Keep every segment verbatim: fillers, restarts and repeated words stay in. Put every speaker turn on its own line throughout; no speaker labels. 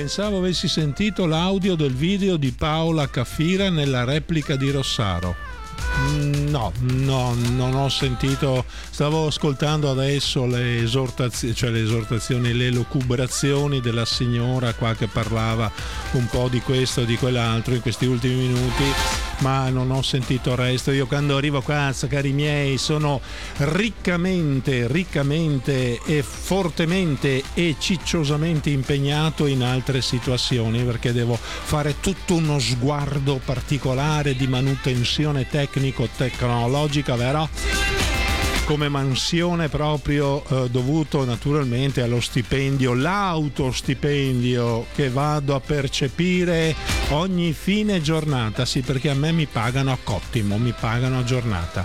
Pensavo avessi sentito l'audio del video di Paola Caffira nella replica di Rossaro. No, no, non ho sentito. Stavo ascoltando adesso le esortazioni, cioè le esortazioni, le lucubrazioni della signora qua che parlava un po' di questo e di quell'altro in questi ultimi minuti, ma non ho sentito il resto. Io quando arrivo a casa, cari miei, sono riccamente, riccamente e fortemente e cicciosamente impegnato in altre situazioni, perché devo fare tutto uno sguardo particolare di manutenzione tecnico-tecnologica, vero? Come mansione proprio eh, dovuto naturalmente allo stipendio, l'autostipendio che vado a percepire ogni fine giornata, sì, perché a me mi pagano a cottimo, mi pagano a giornata.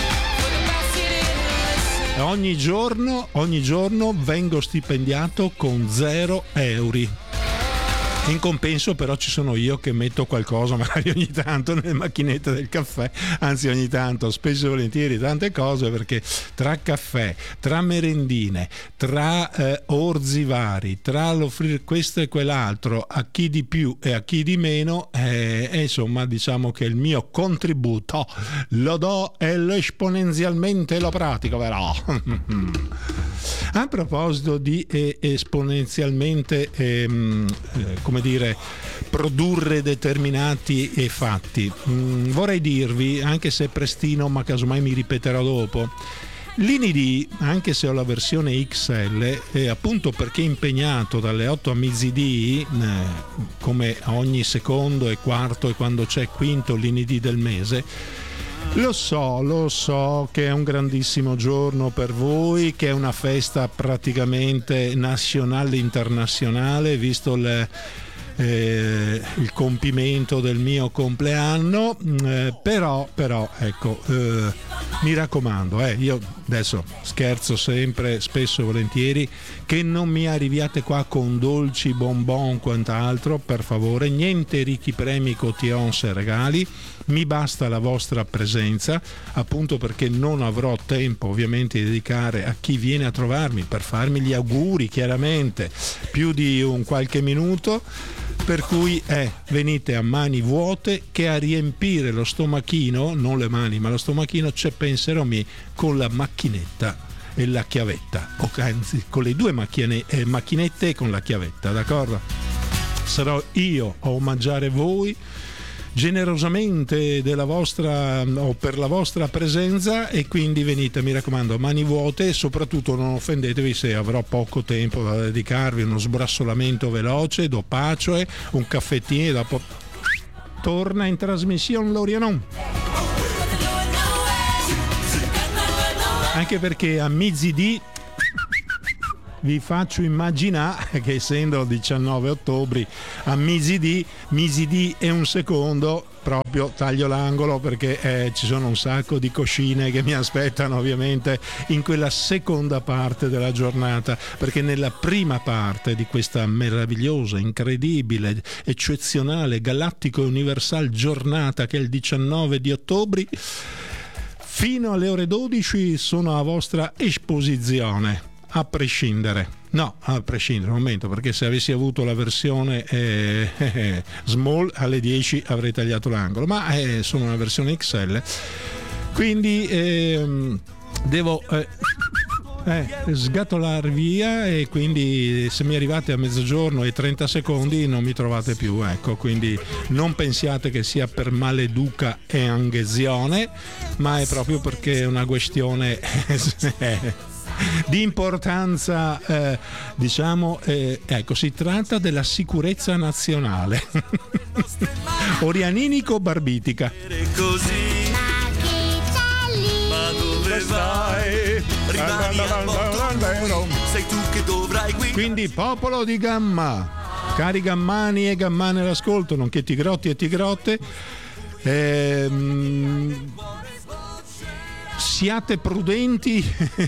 Ogni giorno, ogni giorno vengo stipendiato con zero euro. In compenso però ci sono io che metto qualcosa magari ogni tanto nelle macchinette del caffè, anzi ogni tanto, spesso e volentieri tante cose, perché tra caffè, tra merendine, tra eh, orzi vari, tra l'offrire questo e quell'altro a chi di più e a chi di meno, eh, e insomma diciamo che il mio contributo lo do e lo esponenzialmente lo pratico, però. A proposito di eh, esponenzialmente ehm, eh, come dire, produrre determinati eh, fatti, mm, vorrei dirvi, anche se è prestino, ma casomai mi ripeterò dopo, l'I N I D, anche se ho la versione X L, eh, appunto perché impegnato dalle otto a mezzodì, eh, come ogni secondo e quarto e quando c'è quinto l'I N I D del mese, Lo so, lo so che è un grandissimo giorno per voi, che è una festa praticamente nazionale internazionale, visto le, eh, il compimento del mio compleanno, eh, però, però ecco, eh, mi raccomando, eh, io adesso scherzo sempre, spesso e volentieri, che non mi arriviate qua con dolci, bonbon, quant'altro, per favore, niente ricchi premi, cotillons e regali. Mi basta la vostra presenza, appunto perché non avrò tempo ovviamente di dedicare a chi viene a trovarmi per farmi gli auguri, chiaramente, più di un qualche minuto, per cui eh, venite a mani vuote, che a riempire lo stomachino, non le mani ma lo stomachino, c'è penserò me con la macchinetta e la chiavetta, o anzi con le due macchine, eh, macchinette e con la chiavetta, d'accordo? Sarò io a omaggiare voi generosamente della vostra o per la vostra presenza, e quindi venite, mi raccomando, a mani vuote, e soprattutto non offendetevi se avrò poco tempo da dedicarvi, uno sbrassolamento veloce, dopace, un caffettino e dopo torna in trasmissione Lorianon. Anche perché a mezzodì vi faccio immaginare che, essendo diciannove ottobre, a mezzodì, mezzodì e un secondo, proprio taglio l'angolo, perché eh, ci sono un sacco di coscine che mi aspettano ovviamente in quella seconda parte della giornata, perché nella prima parte di questa meravigliosa, incredibile, eccezionale, galattico e universal giornata che è il diciannove di ottobre, fino alle ore dodici sono a vostra esposizione. A prescindere, no, a prescindere, un momento, perché se avessi avuto la versione eh, eh, small alle dieci avrei tagliato l'angolo, ma eh, sono una versione X L, quindi eh, devo eh, eh, sgatolar via, e quindi se mi arrivate a mezzogiorno e trenta secondi non mi trovate più, ecco, quindi non pensiate che sia per maleduca e anghezione, ma è proprio perché è una questione di importanza, eh, diciamo, eh, ecco, si tratta della sicurezza nazionale. Orianinico barbitica.
Ma dove vai? Rimani a bordo, sei tu che dovrai guidare.
Quindi, popolo di Gamma, cari gammani e gammane all'ascolto, nonché tigrotti e tigrotte, ehm, siate prudenti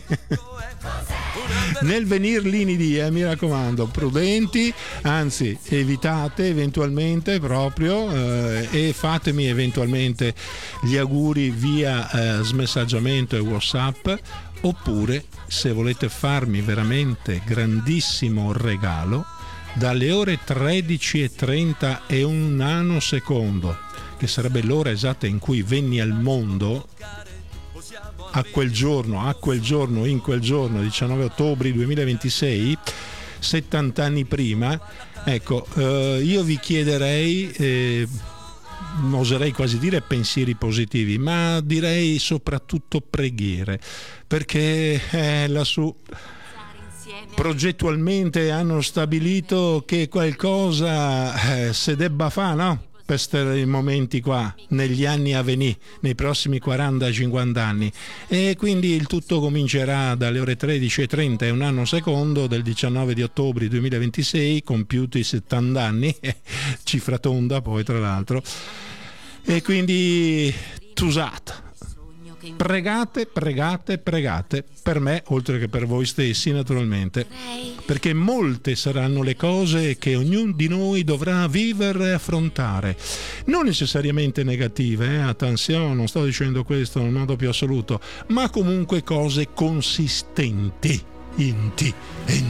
nel venir l'I N I D, eh, mi raccomando, prudenti, anzi evitate eventualmente proprio, eh, e fatemi eventualmente gli auguri via eh, smessaggiamento e WhatsApp, oppure se volete farmi veramente grandissimo regalo, dalle ore tredici e trenta e un nanosecondo, che sarebbe l'ora esatta in cui venni al mondo, a quel giorno, a quel giorno, in quel giorno, diciannove ottobre duemilaventisei, settanta anni prima, ecco, eh, io vi chiederei, eh, oserei quasi dire pensieri positivi, ma direi soprattutto preghiere, perché eh, lassù progettualmente hanno stabilito che qualcosa eh, se debba fare, no? Per questi momenti qua, negli anni a venire, nei prossimi quaranta cinquanta anni, e quindi il tutto comincerà dalle ore tredici e trenta e un anno secondo del diciannove di ottobre duemilaventisei, compiuti settanta anni, cifra tonda poi tra l'altro, e quindi tusate. Pregate, pregate, pregate per me, oltre che per voi stessi naturalmente, perché molte saranno le cose che ognuno di noi dovrà vivere e affrontare, non necessariamente negative, eh? Attenzione, non sto dicendo questo in modo più assoluto, ma comunque cose consistenti, inti,